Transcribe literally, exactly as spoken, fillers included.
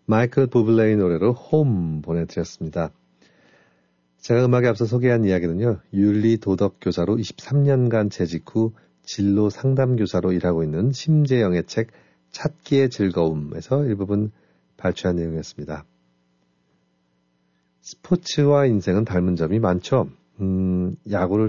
마이클 부블레의 노래로 홈 보내드렸습니다. 제가 음악에 앞서 소개한 이야기는요, 윤리 도덕 교사로 이십삼 년간 재직 후 진로 상담 교사로 일하고 있는 심재영의 책 찾기의 즐거움에서 일부분 발췌한 내용이었습니다. 스포츠와 인생은 닮은 점이 많죠. 음, 야구를